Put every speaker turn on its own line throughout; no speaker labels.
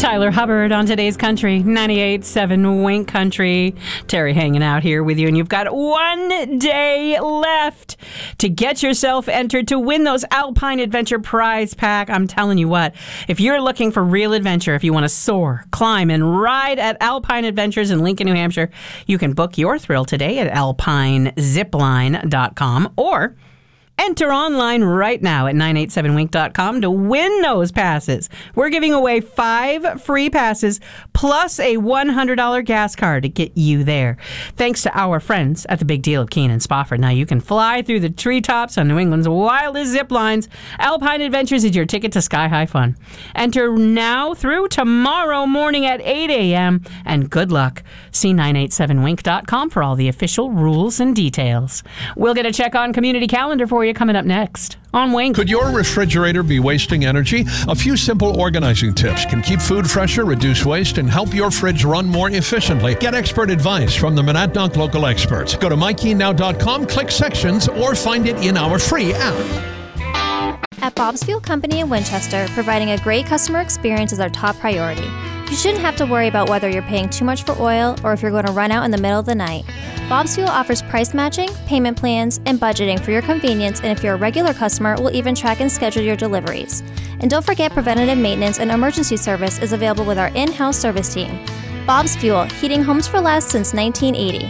Tyler Hubbard on today's Country 98.7 Wink Country. Terry hanging out here with you, and you've got 1 day left to get yourself entered to win those Alpine Adventure prize pack. I'm telling you what, if you're looking for real adventure, if you want to soar, climb, and ride at Alpine Adventures in Lincoln, New Hampshire, you can book your thrill today at alpinezipline.com or enter online right now at 987wink.com to win those passes. We're giving away 5 free passes plus a $100 gas card to get you there. Thanks to our friends at the Big Deal of Keene and Spofford. Now you can fly through the treetops on New England's wildest zip lines. Alpine Adventures is your ticket to sky-high fun. Enter now through tomorrow morning at 8 a.m. and good luck. See 987wink.com for all the official rules and details. We'll get a check on community calendar for you coming up next on Wink.
Could your refrigerator be wasting energy? A few simple organizing tips can keep food fresher, reduce waste, and help your fridge run more efficiently. Get expert advice from the Monadnock local experts. Go to MyKeenNow.com, click sections, or find it in our free app.
At Bob's Fuel Company in Winchester, providing a great customer experience is our top priority. You shouldn't have to worry about whether you're paying too much for oil or if you're going to run out in the middle of the night. Bob's Fuel offers price matching, payment plans, and budgeting for your convenience, and if you're a regular customer, we'll even track and schedule your deliveries. And don't forget, preventative maintenance and emergency service is available with our in-house service team. Bob's Fuel, heating homes for less since 1980.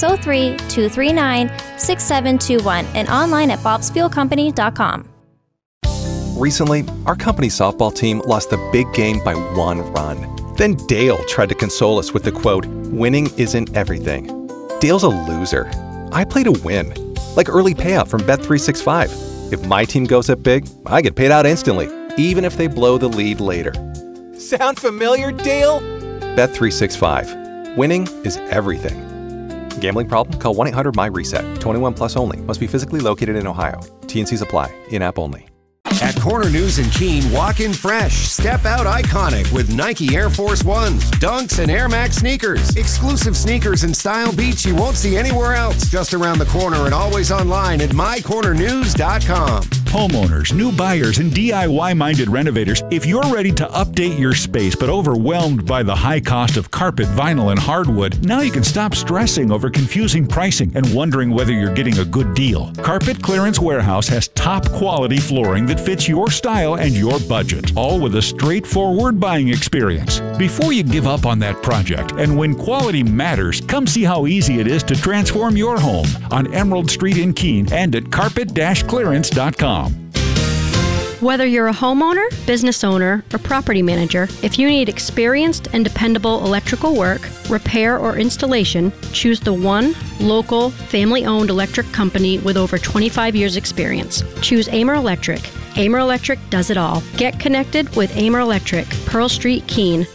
603-239-6721 and online at bobsfuelcompany.com.
Recently, our company softball team lost the big game by 1 run. Then Dale tried to console us with the quote, "Winning isn't everything." Dale's a loser. I play to win, like early payout from Bet365. If my team goes up big, I get paid out instantly, even if they blow the lead later. Sound familiar, Dale? Bet365. Winning is everything. Gambling problem? Call 1-800-MY-RESET. 21 plus only. Must be physically located in Ohio. T&Cs apply. In-app only.
At Corner News in Keene, walk in fresh, step out iconic with Nike Air Force Ones, Dunks, and Air Max sneakers. Exclusive sneakers and style beats you won't see anywhere else. Just around the corner and always online at mycornernews.com.
Homeowners, new buyers, and DIY-minded renovators, if you're ready to update your space but overwhelmed by the high cost of carpet, vinyl, and hardwood, now you can stop stressing over confusing pricing and wondering whether you're getting a good deal. Carpet Clearance Warehouse has top-quality flooring that fits your style and your budget, all with a straightforward buying experience. Before you give up on that project, and when quality matters, come see how easy it is to transform your home on Emerald Street in Keene and at carpet-clearance.com.
Whether you're a homeowner, business owner, or property manager, if you need experienced and dependable electrical work, repair, or installation, choose the one local, family-owned electric company with over 25 years' experience. Choose Amer Electric. Amer Electric does it all. Get connected with Amer Electric, Pearl Street, Keene,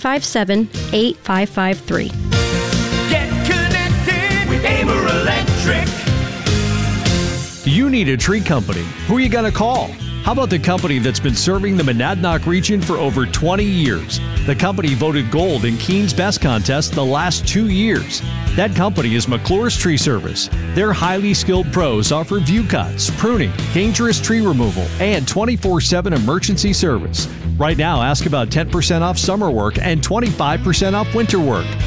357-8553.
Get connected with Amer Electric.
You need a tree company. Who are you going to call? How about the company that's been serving the Monadnock region for over 20 years? The company voted gold in Keene's Best Contest the last 2 years. That company is McClure's Tree Service. Their highly skilled pros offer view cuts, pruning, dangerous tree removal, and 24/7 emergency service. Right now, ask about 10% off summer work and 25% off winter work.